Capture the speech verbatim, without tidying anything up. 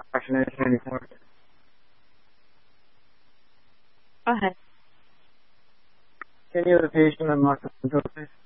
fractionation anymore. Go ahead. Can you have the patient unlock the control, please?